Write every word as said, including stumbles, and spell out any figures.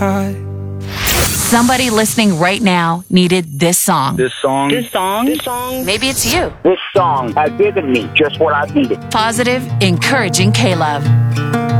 high. Somebody listening right now needed this song. This song. This song. This song. Maybe it's you. This song has given me just what I needed. Positive, encouraging K-Love.